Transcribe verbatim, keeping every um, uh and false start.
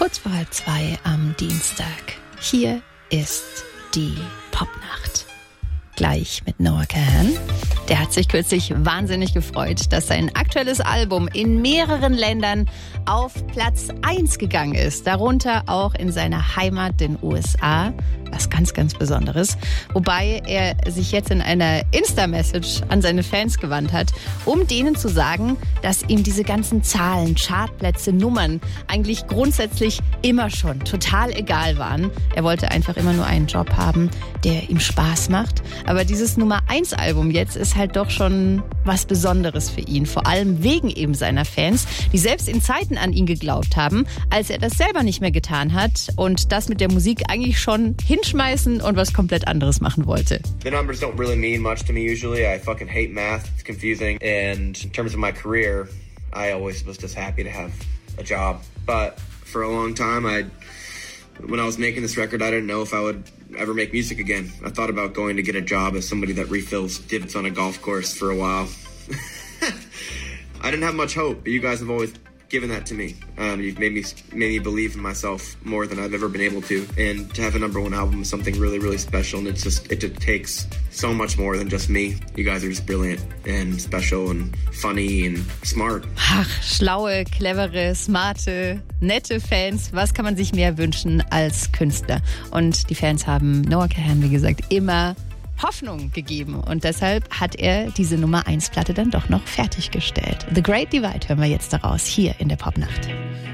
Kurz vor halb zwei am Dienstag. Hier ist die Popnacht. Gleich mit Noah Kahan. Der hat sich kürzlich wahnsinnig gefreut, dass sein aktuelles Album in mehreren Ländern auf Platz eins gegangen ist. Darunter auch in seiner Heimat, den U S A. Was ganz, ganz Besonderes. Wobei er sich jetzt in einer Insta-Message an seine Fans gewandt hat, um denen zu sagen, dass ihm diese ganzen Zahlen, Chartplätze, Nummern eigentlich grundsätzlich immer schon total egal waren. Er wollte einfach immer nur einen Job haben, der ihm Spaß macht. Aber dieses Nummer eins Album jetzt ist halt doch schon was Besonderes für ihn. Vor allem wegen eben seiner Fans, die selbst in Zeiten an ihn geglaubt haben, als er das selber nicht mehr getan hat und das mit der Musik eigentlich schon hinschmeißen und was komplett anderes machen wollte. The numbers don't really mean much to me usually. I fucking hate math. It's confusing. And in terms of my career, I always was just happy to have a job. But for a long time, I, when I was making this record, I didn't know if I would ever make music again. I thought about going to get a job as somebody that refills divots on a golf course for a while. I didn't have much hope, but you guys have always given that to me. Um, you've made me made me believe in myself more than I've ever been able to. And to have a number one album is something really, really special. And it's just, it just takes so much more than just me. You guys are just brilliant and special and funny and smart. Ach, schlaue, clevere, smarte, nette Fans. Was kann man sich mehr wünschen als Künstler? Und die Fans haben Noah Kahan, wie gesagt, immer Hoffnung gegeben. Und deshalb hat er diese Nummer eins Platte dann doch noch fertiggestellt. The Great Divide hören wir jetzt daraus, hier in der Popnacht.